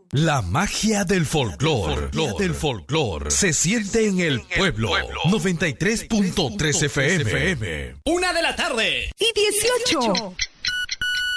La magia del folclor se siente en el pueblo. 93.3 FM. 1 de la tarde y 18.